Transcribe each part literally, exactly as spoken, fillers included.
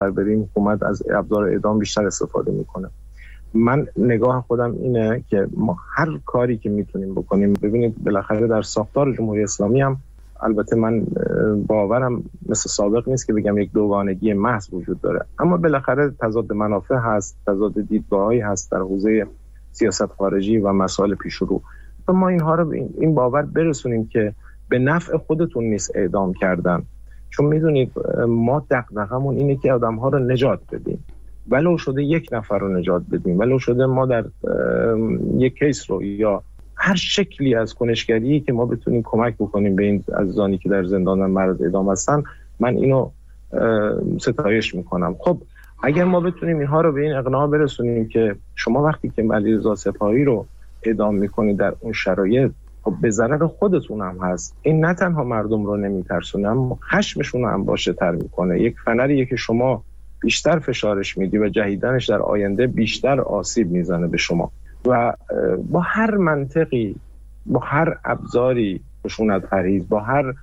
بریم حکومت از ابزار اعدام بیشتر استفاده میکنه. من نگاه خودم اینه که ما هر کاری که میتونیم بکنیم، ببینید بالاخره در ساختار جمهوری اسلامی هم، البته من باورم مثل سابق نیست که بگم یک دوگانگی محض وجود داره، اما بالاخره تضاد منافع هست، تضاد دیدگاه‌هایی هست در حوزه سیاست خارجی و مسائل پیش رو. و ما اینها رو این باور برسونیم که به نفع خودتون نیست اعدام کردن، چون میدونید ما دغدغمون اینه که آدم‌ها رو نجات بدیم، ولو شده یک نفر رو نجات بدیم، ولو شده ما در یک کیس رو یا هر شکلی از کنشگری که ما بتونیم کمک بکنیم به این عزیزانی که در زندان مرز اعدام هستن، من اینو ستایش میکنم. خب اگر ما بتونیم اینها رو به این اقناع برسونیم که شما وقتی که علیرضا سپاهی رو اعدام میکنید در اون شرایط، خب به ضرر خودتون هم هست. این نه تنها مردم رو نمیترسونه، اما خشمشون رو انباشته تر میکنه. یک فنریه که شما بیشتر فشارش میدی و جهیدنش در آینده بیشتر آسیب میزنه به شما. و با هر منطقی، با هر ابزاری خشونت پرهیز، با هر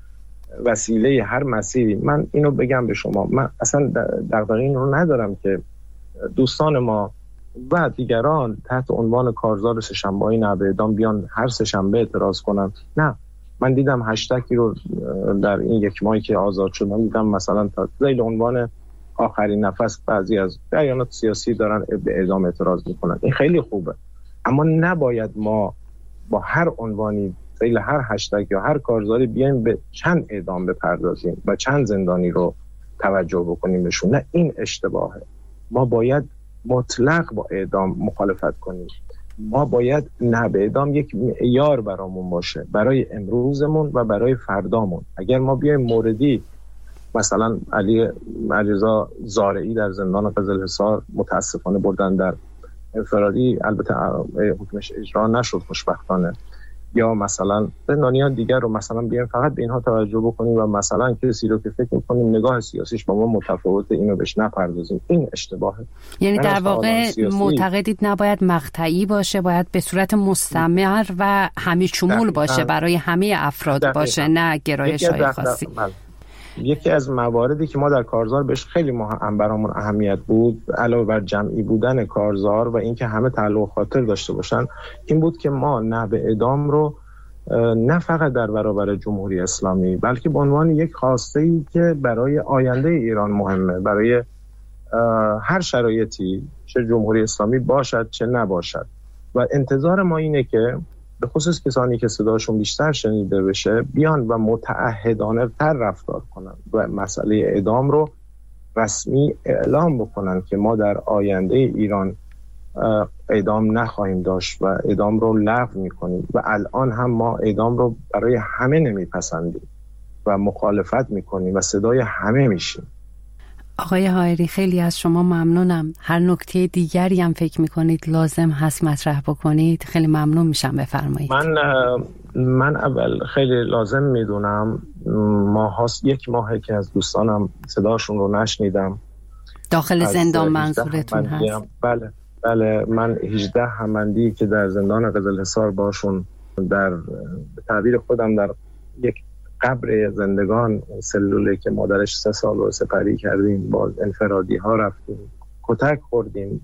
وسیله، هر مسیری، من اینو بگم به شما، من اصلا دغدغه این رو ندارم که دوستان ما و دیگران تحت عنوان کارزار سه‌شنبه‌ای نحوه اعدام بیان هر سه‌شنبه اعتراض کنن. نه، من دیدم هشتگی رو در این یک ماهی که آزاد شدم، دیدم مثلا تا ذیل عنوان آخرین نفس بعضی از جریانات سیاسی دارن به اعدام اعتراض میکنن. این خیلی خوبه، اما نباید ما با هر عنوانی ذیل هر هشتگ یا هر کارزاری بیایم به چند اعدام بپردازیم و چند زندانی رو توجه بکنیم بهشون. نه، این اشتباهه. ما باید مطلق با اعدام مخالفت کنیم. ما باید نه به اعدام یک معیار برامون باشه، برای امروزمون و برای فردامون. اگر ما بیایم موردی، مثلا علی علیرضا زارعی در زندان قزلحصار متاسفانه بردن در انفرادی، البته حکمش اجرا نشد خوشبختانه، یا مثلا زندانیان دیگر رو مثلا بیایم فقط به اینها توجه بکنیم و مثلا کسی رو که فکر می‌کنیم نگاه سیاسیش با ما متفاوته اینو بهش نپردازیم، این اشتباهه. یعنی در واقع معتقدید نباید مقطعی باشه، باید به صورت مستمر و همه شمول باشه، برای همه افراد دقیقا. باشه، نه گرایش‌های خاصی. یکی از مواردی که ما در کارزار بهش خیلی مهم برامون اهمیت بود، علاوه بر جمعی بودن کارزار و اینکه همه تعلق خاطر داشته باشن، این بود که ما نه به اعدام رو نه فقط در برابر جمهوری اسلامی، بلکه به عنوان یک خواسته‌ای که برای آینده ایران مهمه، برای هر شرایطی، چه جمهوری اسلامی باشد چه نباشد. و انتظار ما اینه که به خصوص کسانی که صداشون بیشتر شنیده بشه بیان و متعهدانه تر رفتار کنن و مسئله اعدام رو رسمی اعلام بکنن که ما در آینده ایران اعدام نخواهیم داشت و اعدام رو لغو میکنیم. و الان هم ما اعدام رو برای همه نمیپسندیم و مخالفت میکنیم و صدای همه میشیم. آقای حائری، خیلی از شما ممنونم. هر نکته دیگری هم فکر میکنید لازم هست مطرح بکنید، خیلی ممنون میشم، بفرمایید. من من اول خیلی لازم میدونم، ماه هاست یک ماهه که از دوستانم صداشون رو نشنیدم. داخل زندان منظورتون هست؟ بله بله، من هجده همندی که در زندان قزلحصار باشون در به تعبیر خودم در یک قبر زندگان، سلوله که مادرش سه سال رو سپری کردیم، با انفرادی ها رفتیم، کتک خوردیم،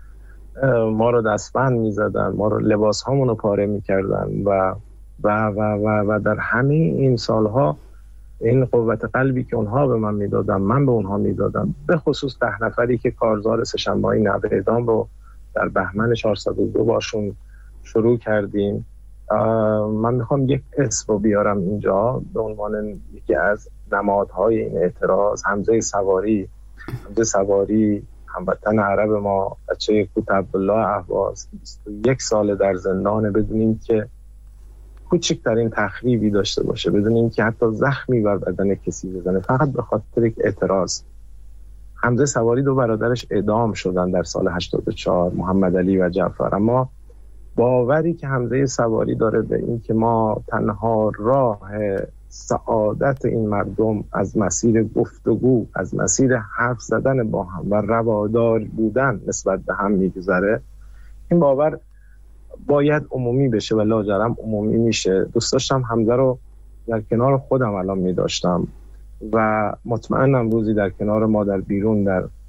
ما رو دستبند می زدن، ما رو لباس هامون رو پاره می کردن و و و و و در همه این سالها این قوت قلبی که اونها به من می دادن من به اونها می دادم. به خصوص ده نفری که کارزار سه‌شنبه‌ای نحوه اعدام رو در بهمن چهارصد و دو باشون شروع کردیم. من میخوام یک اسم رو بیارم اینجا به عنوان یکی از نمادهای این اعتراض. حمزه سواری حمزه سواری هموطن عرب ما، بچه کوت عبدالله اهواز، بیست و یک سال در زندانه بدونیم که کوچکترین تخریبی داشته باشه، بدونیم که حتی زخمی بر بدن کسی بزنه، فقط به خاطر یک اعتراض. حمزه سواری دو برادرش اعدام شدن در سال هشتاد و چهار، محمد علی و جعفر. اما باوری که حمزه سواری داره به این که ما تنها راه سعادت این مردم از مسیر گفتگو، از مسیر حرف زدن با هم و روادار بودن نسبت به هم میگذره، این باور باید عمومی بشه و لاجرم عمومی میشه. دوست داشتم حمزه رو در کنار خودم الان میداشتم و مطمئنم روزی در کنار ما در بیرون در